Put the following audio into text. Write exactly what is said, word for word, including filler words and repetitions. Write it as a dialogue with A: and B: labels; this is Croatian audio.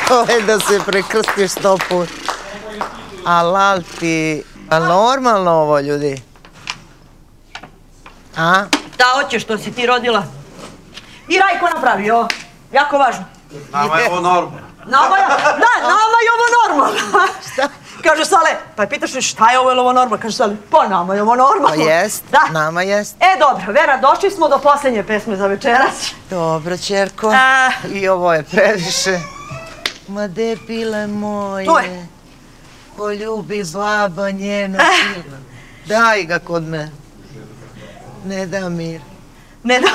A: Ovaj da se prekrstiš sto put. Alal ti. A normalno ovo, ljudi? A?
B: Da, hoćeš što si ti rodila. I Rajko napravio, jako važno.
C: Nama je ovo normalno.
B: Nama je, da, nama je ovo normalno.
A: Šta?
B: Kaže Sale, pa je pitaš mi šta je ovo, je ovo normalno? Kaže Sale, pa nama je ovo normalno.
A: Pa jest,
B: da.
A: nama jest.
B: E, dobro, Vera, došli smo do posljednje pesme za večeras.
A: Dobro, čerko.
B: A...
A: I ovo je previše. Ma de pile moje.
B: To je.
A: Poljubi baba njeno sina. Daj ga kod me. Ne da mir.
B: Ne da